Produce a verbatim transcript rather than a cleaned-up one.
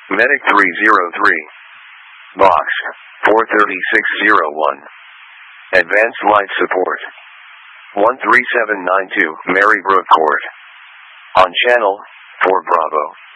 Medic three zero three. Box four three six zero one. Advanced Life Support. one three seven nine two, Marybrook Court. On channel four Bravo.